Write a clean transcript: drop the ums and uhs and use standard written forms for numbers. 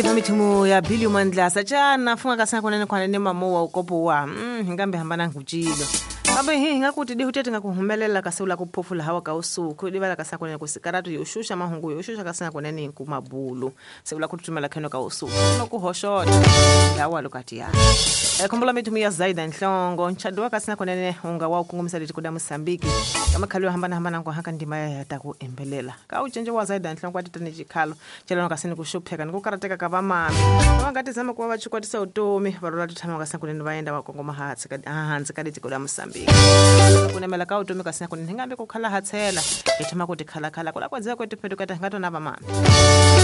Mithumu ya Billy Mandlasa chana funga kasana kunene kwanene mamowa ukopo wa ngambe hambana ngujilo kambe ngakuthi dihutete ngakuhumelela kasula kuphofula hawa ka usuku libala kasana kunene kusikaratu yoshusha mahungu yoshusha kasana kunene nkumabulu sekula kuthumela kheno ka usuku nokuhoshota lawa lokati ya khumbula mithumu ya Zaida Nhlongo nchado kasana kunene unga wa ukungumisa lithi kuda Mozambique amakhalwe hambana ngohaka ndima yata ku embelela ka ujenje wa Zaida Nhlongo kwathi tanejikalo tshela nokasini kushupheka nikukarateka ka bamami ngati zama kuba bachikwatisa utomi barola tuthama kasana kunene bayenda bakongoma hatsi hansi kalithi kuda Mozambique kunemela ka utomi kasina kunene ngambe kukhala hatsela ethama kuti khala kula kwenzeka kwethu phedu kata ngato na bamami